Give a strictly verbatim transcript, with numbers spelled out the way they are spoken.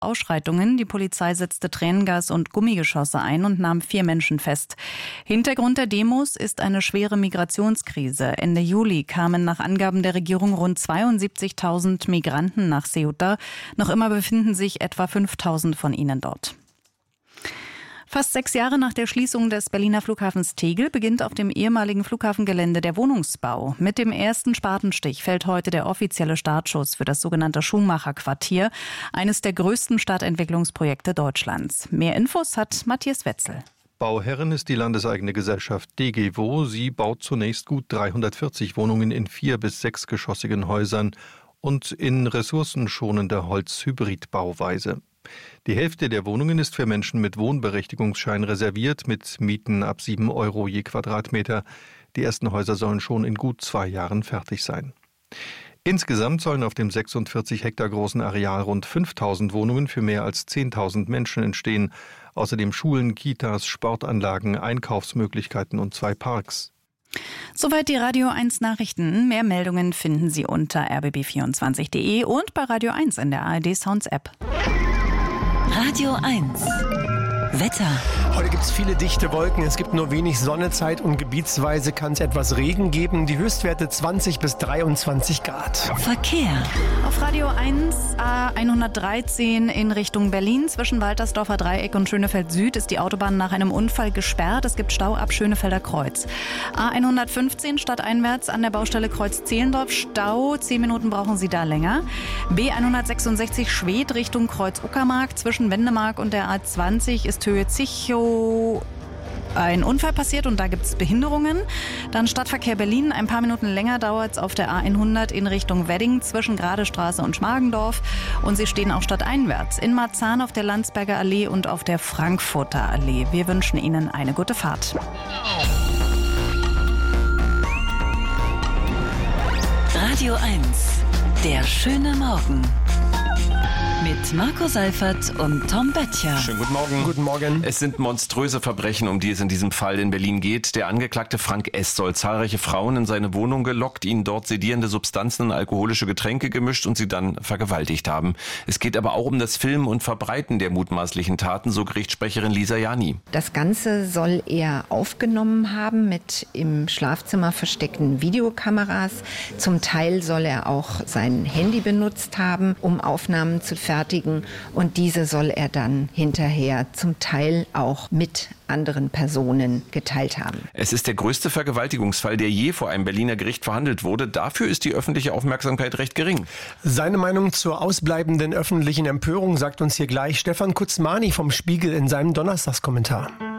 Ausschreitungen. Die Polizei setzte Tränengas und Gummigeschosse ein und nahm vier Menschen fest. Hintergrund der Demos ist eine schwere Migrationskrise. Ende Juli kamen nach Angaben der Regierung rund zweiundsiebzigtausend Migranten nach Ceuta. Noch immer befinden sich etwa fünftausend von ihnen dort. Fast sechs Jahre nach der Schließung des Berliner Flughafens Tegel beginnt auf dem ehemaligen Flughafengelände der Wohnungsbau. Mit dem ersten Spatenstich fällt heute der offizielle Startschuss für das sogenannte Schumacher-Quartier, eines der größten Stadtentwicklungsprojekte Deutschlands. Mehr Infos hat Matthias Wetzel. Bauherrin ist die landeseigene Gesellschaft D G W O. Sie baut zunächst gut dreihundertvierzig Wohnungen in vier- bis sechsgeschossigen Häusern und in ressourcenschonender Holzhybridbauweise. Die Hälfte der Wohnungen ist für Menschen mit Wohnberechtigungsschein reserviert, mit Mieten ab sieben Euro je Quadratmeter. Die ersten Häuser sollen schon in gut zwei Jahren fertig sein. Insgesamt sollen auf dem sechsundvierzig Hektar großen Areal rund fünftausend Wohnungen für mehr als zehntausend Menschen entstehen. Außerdem Schulen, Kitas, Sportanlagen, Einkaufsmöglichkeiten und zwei Parks. Soweit die Radio eins Nachrichten. Mehr Meldungen finden Sie unter r b b vierundzwanzig punkt de und bei Radio eins in der A R D Sounds App. Radio eins. Wetter. Heute gibt es viele dichte Wolken, es gibt nur wenig Sonnezeit und gebietsweise kann es etwas Regen geben. Die Höchstwerte zwanzig bis dreiundzwanzig Grad. Verkehr. Auf Radio eins A hundertdreizehn in Richtung Berlin zwischen Waltersdorfer Dreieck und Schönefeld Süd ist die Autobahn nach einem Unfall gesperrt. Es gibt Stau ab Schönefelder Kreuz. A hundertfünfzehn stadteinwärts an der Baustelle Kreuz Zehlendorf Stau. Zehn Minuten brauchen Sie da länger. B hundertsechsundsechzig Schwedt Richtung Kreuz Uckermark zwischen Wendemark und der A zwanzig ist Höhe Zichow ein Unfall passiert und da gibt es Behinderungen. Dann Stadtverkehr Berlin. Ein paar Minuten länger dauert es auf der A hundert in Richtung Wedding zwischen Gradestraße und Schmargendorf. Und Sie stehen auch stadteinwärts in Marzahn auf der Landsberger Allee und auf der Frankfurter Allee. Wir wünschen Ihnen eine gute Fahrt. Radio eins. Der schöne Morgen. Mit Marco Seifert und Tom Böttcher. Schönen guten Morgen. Guten Morgen. Es sind monströse Verbrechen, um die es in diesem Fall in Berlin geht. Der Angeklagte Frank S. soll zahlreiche Frauen in seine Wohnung gelockt, ihnen dort sedierende Substanzen und alkoholische Getränke gemischt und sie dann vergewaltigt haben. Es geht aber auch um das Filmen und Verbreiten der mutmaßlichen Taten, so Gerichtssprecherin Lisa Jani. Das Ganze soll er aufgenommen haben mit im Schlafzimmer versteckten Videokameras. Zum Teil soll er auch sein Handy benutzt haben, um Aufnahmen zu fertigen. Und diese soll er dann hinterher zum Teil auch mit anderen Personen geteilt haben. Es ist der größte Vergewaltigungsfall, der je vor einem Berliner Gericht verhandelt wurde. Dafür ist die öffentliche Aufmerksamkeit recht gering. Seine Meinung zur ausbleibenden öffentlichen Empörung sagt uns hier gleich Stefan Kutzmani vom Spiegel in seinem Donnerstagskommentar.